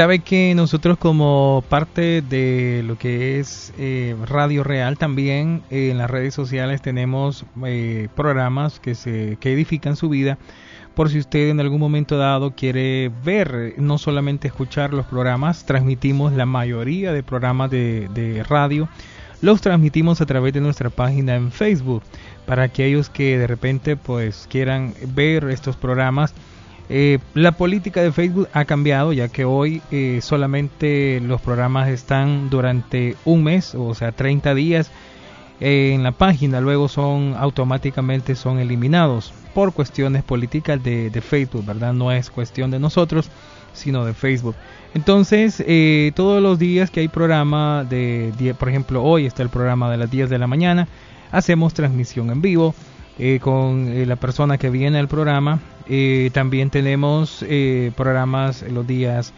Sabe que nosotros como parte de lo que es Radio Real también en las redes sociales tenemos programas que edifican su vida. Por si usted en algún momento dado quiere ver, no solamente escuchar los programas, transmitimos la mayoría de programas de radio, los transmitimos a través de nuestra página en Facebook. Para aquellos que de repente pues quieran ver estos programas, la política de Facebook ha cambiado, ya que hoy solamente los programas están durante un mes, o sea 30 días en la página, luego automáticamente son eliminados por cuestiones políticas de Facebook, ¿verdad? No es cuestión de nosotros, sino de Facebook. Entonces, todos los días que hay programa por ejemplo, hoy está el programa de las 10 de la mañana, hacemos transmisión en vivo con la persona que viene al programa. También tenemos programas los días,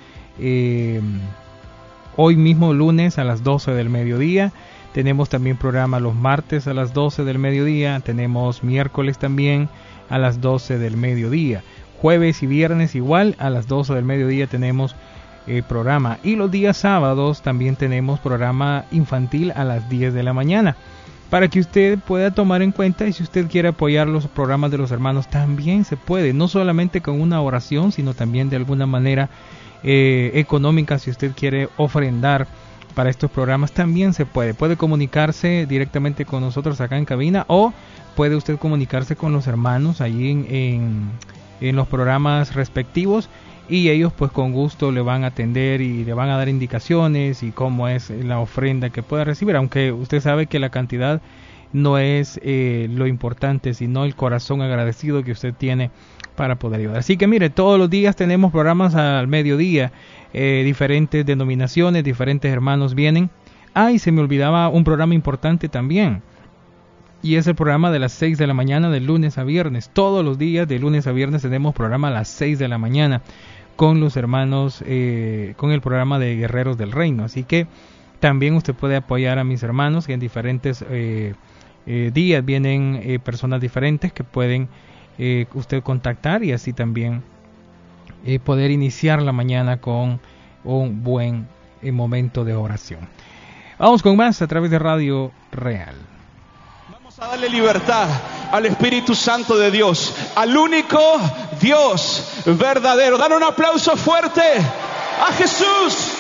hoy mismo lunes a las 12 del mediodía. Tenemos también programa los martes a las 12 del mediodía. Tenemos miércoles también a las 12 del mediodía. Jueves y viernes igual a las 12 del mediodía tenemos programa. Y los días sábados también tenemos programa infantil a las 10 de la mañana. Para que usted pueda tomar en cuenta, y si usted quiere apoyar los programas de los hermanos, también se puede, no solamente con una oración, sino también de alguna manera económica. Si usted quiere ofrendar para estos programas, también se puede. Puede comunicarse directamente con nosotros acá en cabina, o puede usted comunicarse con los hermanos allí en los programas respectivos, y ellos pues con gusto le van a atender y le van a dar indicaciones y cómo es la ofrenda que pueda recibir, aunque usted sabe que la cantidad no es lo importante, sino el corazón agradecido que usted tiene para poder ayudar. Así que mire, todos los días tenemos programas al mediodía, diferentes denominaciones, diferentes hermanos vienen. Y se me olvidaba un programa importante también, y es el programa de las 6 de la mañana de lunes a viernes. Todos los días de lunes a viernes tenemos programa a las 6 de la mañana con los hermanos, con el programa de Guerreros del Reino. Así que también usted puede apoyar a mis hermanos, que en diferentes días vienen personas diferentes que pueden usted contactar, y así también poder iniciar la mañana con un buen momento de oración. Vamos con más a través de Radio Real. A darle libertad al Espíritu Santo de Dios, al único Dios verdadero. Dan un aplauso fuerte a Jesús.